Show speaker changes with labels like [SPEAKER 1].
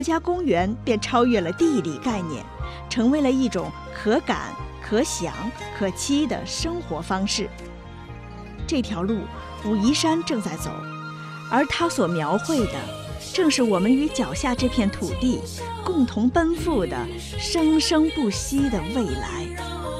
[SPEAKER 1] 国家公园便超越了地理概念，成为了一种可感、可想、可期的生活方式。这条路，武夷山正在走，而它所描绘的，正是我们与脚下这片土地共同奔赴的生生不息的未来。